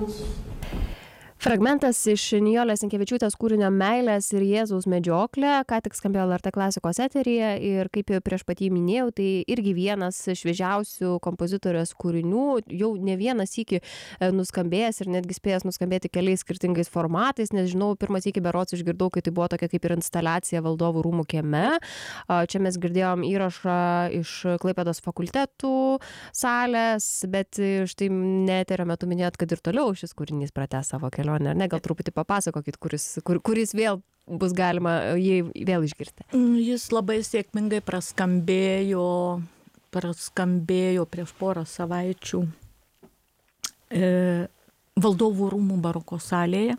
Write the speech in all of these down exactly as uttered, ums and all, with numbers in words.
Fragmentas iš Nijolės Sinkevičiūtės kūrinio Meilės ir Jėzaus medžioklė, ką tik skambėjo L R T klasikos eteryje ir kaip jau prieš pat jį minėjau, tai irgi vienas šviežiausių kompozitorės kūrinių, jau ne vienas sykį nuskambėjęs ir netgi spėjęs nuskambėti keliais skirtingais formatais, nes žinau, pirmas sykį berods išgirdau, kai tai buvo tokia kaip ir instaliacija Valdovų rūmų kieme. Čia mes girdėjom įrašą iš Klaipėdos fakultetų salės, bet štai neterio metu minėjot, kad ir toliau šis kūrinys pratęs savo kelionę. Ar ne, gal truputį papasakokit, kuris, kur, kuris vėl bus galima jį vėl išgirsti. Jis labai sėkmingai praskambėjo, praskambėjo prieš porą savaičių e, Valdovų rūmų baroko salėje.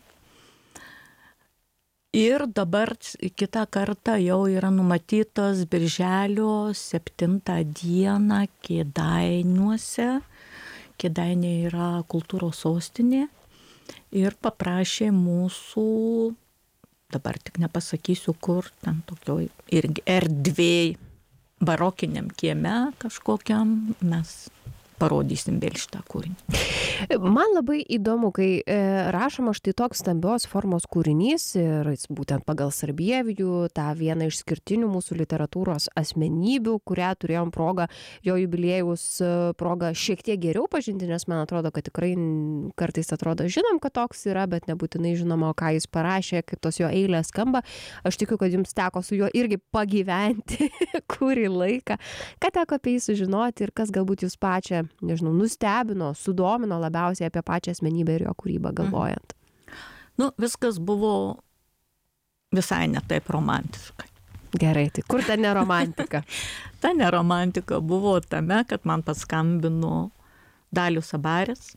Ir dabar kitą kartą jau yra numatytas birželio septintą dieną Kėdainiuose. Kėdainiai yra kultūros sostinė. Ir paprašė mūsų, dabar tik nepasakysiu kur, ten tokioj irgi erdvėj, barokiniam kieme kažkokiam, mes parodysim vėl šitą kūrinį. Man labai įdomu, kai e, rašoma štai toks stambios formos kūrinys ir jis būtent pagal Sarbievijų, tą vieną iš skirtinių mūsų literatūros asmenybių, kurią turėjom progą, jo jubiliejaus progą šiek tiek geriau pažinti, nes man atrodo, kad tikrai kartais atrodo, žinom, kad toks yra, bet nebūtinai žinoma, ką jis parašė, kaip tos jo eilės skamba. Aš tikiu, kad jums teko su juo irgi pagyventi kurį laiką. Ką teko apie jį sužinoti ir kas galbūt jūs pačią, nežinau, nustebino, sudomino labiausiai apie pačią asmenybę ir jo kūrybą galvojant? Nu, viskas buvo visai ne taip romantiškai. Gerai, tai kur ta neromantika? Ta neromantika buvo tame, kad man paskambino Dalius Abaris,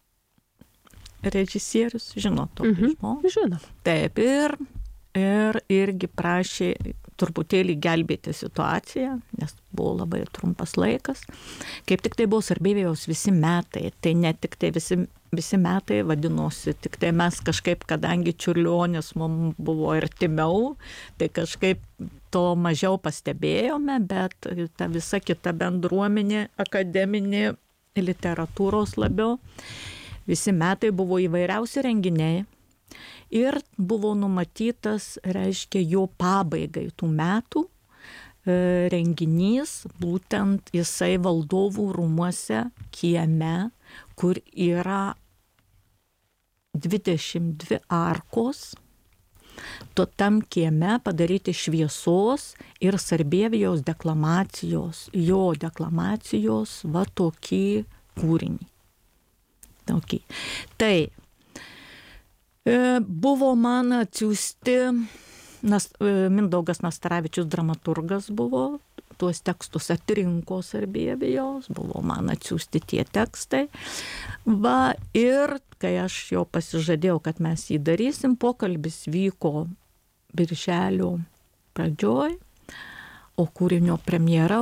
režisierius, žinot, tokį Mhm, žmogų. žinom. Taip, ir, ir irgi prašė truputėlį gelbėti situaciją, nes buvo labai trumpas laikas. Kaip tik tai buvo Sarbievijos visi metai, tai ne tik tai visi, visi metai vadinosi, tik tai mes kažkaip, kadangi Čiurlionis mums buvo artimiau, tai kažkaip to mažiau pastebėjome, bet ta visa kita bendruomenė, akademinė, literatūros labiau, visi metai buvo įvairiausi renginiai. Ir buvo numatytas, reiškia, jo pabaigai tų metų e, renginys, būtent jisai Valdovų rūmuose kieme, kur yra dvidešimt dvi arkos, to tam kieme padaryti šviesos ir Sarbievijos deklamacijos, jo deklamacijos, va tokį kūrinį. Tokį. Tai buvo man atsiųsti, Nas, Mindaugas Nastaravičius dramaturgas buvo, tuos tekstus atrinko Sarbievijos, buvo man atsiųsti tie tekstai. Va, ir kai aš jau pasižadėjau, kad mes jį darysim, pokalbis vyko birželio pradžioj, o kūrinio premjera